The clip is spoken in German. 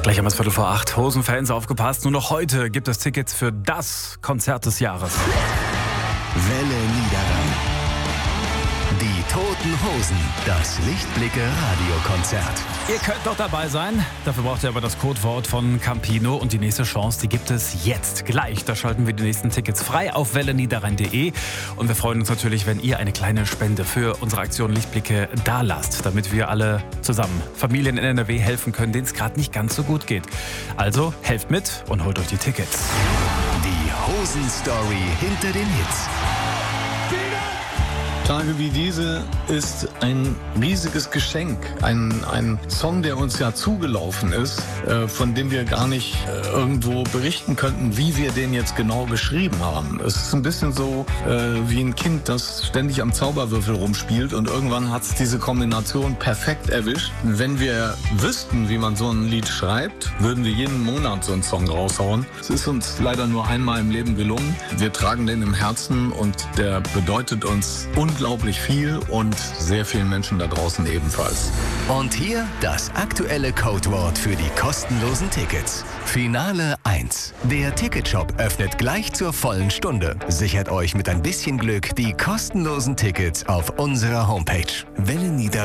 Gleich haben wir es 7:45. Hosenfans, aufgepasst. Nur noch heute gibt es Tickets für das Konzert des Jahres. Welle Niederrhein. Die Toten Hosen. Das Lichtblicke-Radiokonzert. Ihr könnt doch dabei sein. Dafür braucht ihr aber das Codewort von Campino. Und die nächste Chance, die gibt es jetzt gleich. Da schalten wir die nächsten Tickets frei auf welleniederrhein.de. Und wir freuen uns natürlich, wenn ihr eine kleine Spende für unsere Aktion Lichtblicke dalasst, damit wir alle zusammen Familien in NRW helfen können, denen es gerade nicht ganz so gut geht. Also helft mit und holt euch die Tickets. Die Hosen-Story hinter den Hits. Tage wie diese ist ein riesiges Geschenk. Ein Song, der uns ja zugelaufen ist, von dem wir gar nicht irgendwo berichten könnten, wie wir den jetzt genau geschrieben haben. Es ist ein bisschen so wie ein Kind, das ständig am Zauberwürfel rumspielt und irgendwann hat es diese Kombination perfekt erwischt. Wenn wir wüssten, wie man so ein Lied schreibt, würden wir jeden Monat so einen Song raushauen. Es ist uns leider nur einmal im Leben gelungen. Wir tragen den im Herzen und der bedeutet uns unglaublich viel und sehr vielen Menschen da draußen ebenfalls. Und hier das aktuelle Codewort für die kostenlosen Tickets. Finale 1. Der Ticketshop öffnet gleich zur vollen Stunde. Sichert euch mit ein bisschen Glück die kostenlosen Tickets auf unserer Homepage. Welle